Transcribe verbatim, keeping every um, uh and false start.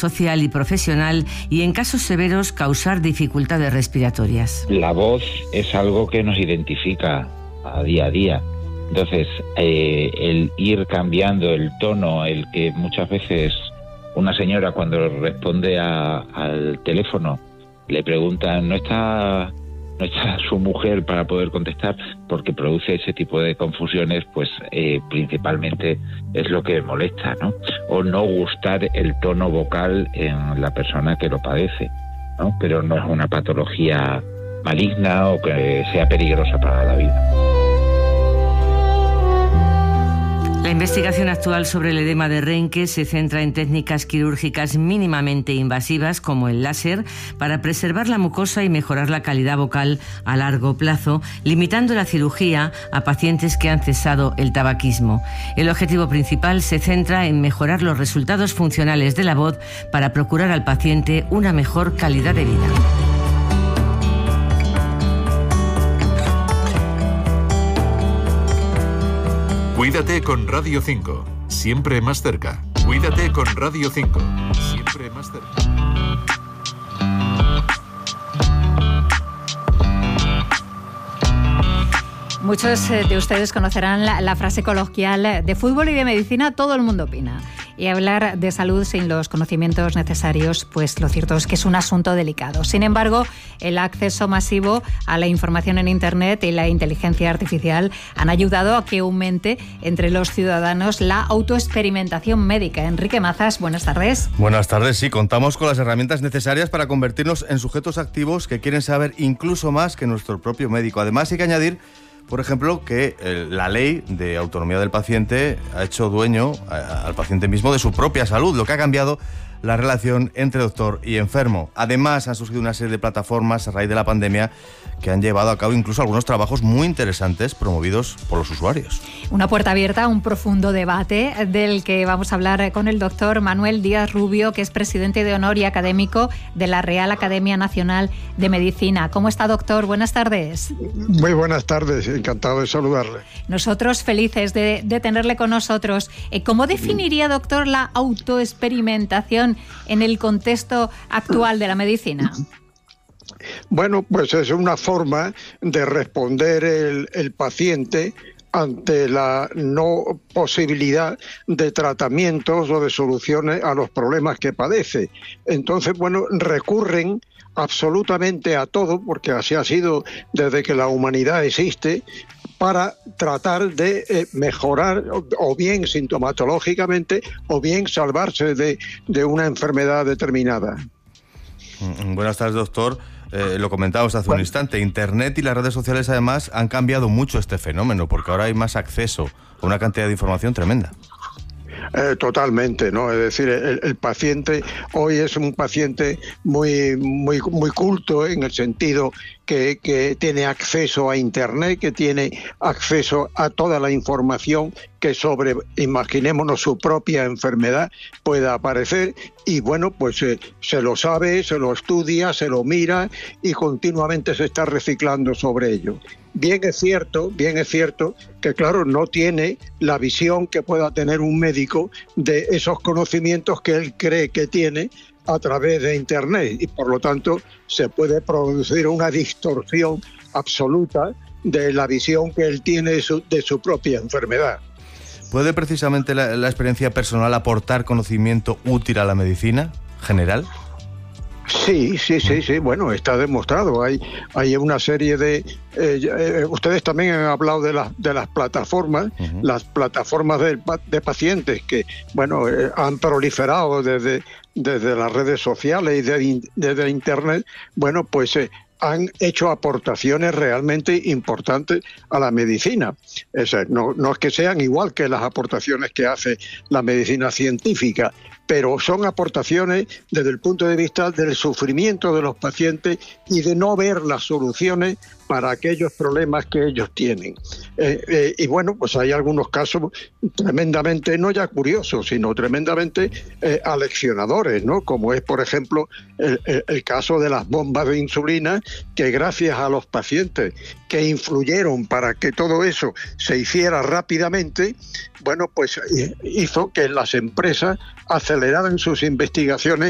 social y profesional y, en casos severos, causar dificultades respiratorias. La voz es algo que nos identifica a día a día. Entonces, eh, el ir cambiando el tono, el que muchas veces una señora cuando responde a, al teléfono le preguntan, ¿no está, no está su mujer para poder contestar? Porque produce ese tipo de confusiones, pues eh, principalmente es lo que molesta, ¿no? O no gustar el tono vocal en la persona que lo padece, ¿no? Pero no es una patología maligna o que sea peligrosa para la vida. La investigación actual sobre el edema de Renke se centra en técnicas quirúrgicas mínimamente invasivas como el láser para preservar la mucosa y mejorar la calidad vocal a largo plazo, limitando la cirugía a pacientes que han cesado el tabaquismo. El objetivo principal se centra en mejorar los resultados funcionales de la voz para procurar al paciente una mejor calidad de vida. Cuídate con Radio cinco, siempre más cerca. Cuídate con Radio cinco, siempre más cerca. Muchos de ustedes conocerán la, la frase coloquial: de fútbol y de medicina todo el mundo opina. Y hablar de salud sin los conocimientos necesarios, pues lo cierto es que es un asunto delicado. Sin embargo, el acceso masivo a la información en Internet y la inteligencia artificial han ayudado a que aumente entre los ciudadanos la autoexperimentación médica. Enrique Mazas, buenas tardes. Buenas tardes, sí, contamos con las herramientas necesarias para convertirnos en sujetos activos que quieren saber incluso más que nuestro propio médico. Además, hay que añadir, por ejemplo, que eh, la ley de autonomía del paciente ha hecho dueño a, al paciente mismo de su propia salud, lo que ha cambiado la relación entre doctor y enfermo. Además, han surgido una serie de plataformas a raíz de la pandemia que han llevado a cabo incluso algunos trabajos muy interesantes promovidos por los usuarios. Una puerta abierta a un profundo debate del que vamos a hablar con el doctor Manuel Díaz Rubio, que es presidente de honor y académico de la Real Academia Nacional de Medicina. ¿Cómo está, doctor? Buenas tardes. Muy buenas tardes, encantado de saludarle. Nosotros felices de, de tenerle con nosotros. ¿Cómo definiría, doctor, la autoexperimentación en el contexto actual de la medicina? Bueno, pues es una forma de responder el, el paciente ante la no posibilidad de tratamientos o de soluciones a los problemas que padece. Entonces, bueno, recurren absolutamente a todo, porque así ha sido desde que la humanidad existe, para tratar de eh, mejorar o, o bien sintomatológicamente o bien salvarse de, de una enfermedad determinada. Buenas tardes, doctor. Eh, lo comentábamos hace un instante. Internet y las redes sociales, además, han cambiado mucho este fenómeno, porque ahora hay más acceso a una cantidad de información tremenda. Eh, totalmente, ¿no? Es decir, el, el paciente hoy es un paciente muy, muy, muy culto, en el sentido que, que tiene acceso a Internet, que tiene acceso a toda la información que sobre, imaginémonos, su propia enfermedad pueda aparecer, y bueno, pues eh, se lo sabe, se lo estudia, se lo mira y continuamente se está reciclando sobre ello. Bien es cierto, bien es cierto que, claro, no tiene la visión que pueda tener un médico de esos conocimientos que él cree que tiene a través de Internet, y por lo tanto se puede producir una distorsión absoluta de la visión que él tiene de su, de su propia enfermedad. ¿Puede precisamente la, la experiencia personal aportar conocimiento útil a la medicina general? Sí, sí, sí, sí. Bueno, está demostrado. Hay, hay una serie de... Eh, eh, ustedes también han hablado de las de las plataformas, uh-huh. las plataformas de, de pacientes que, bueno, eh, han proliferado desde, desde las redes sociales y de, desde Internet. Bueno, pues eh, han hecho aportaciones realmente importantes a la medicina. Es decir, no, no es que sean igual que las aportaciones que hace la medicina científica, pero son aportaciones desde el punto de vista del sufrimiento de los pacientes y de no ver las soluciones para aquellos problemas que ellos tienen. Eh, eh, y bueno, pues hay algunos casos tremendamente, no ya curiosos, sino tremendamente eh, aleccionadores, ¿no? Como es, por ejemplo, el, el, el caso de las bombas de insulina, que gracias a los pacientes que influyeron para que todo eso se hiciera rápidamente, bueno, pues hizo que las empresas aceleraran sus investigaciones